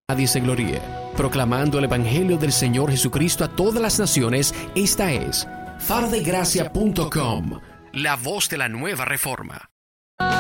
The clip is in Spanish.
Nadie se gloríe. Proclamando el Evangelio del Señor Jesucristo a todas las naciones, esta es fardegracia.com, la voz de la nueva reforma.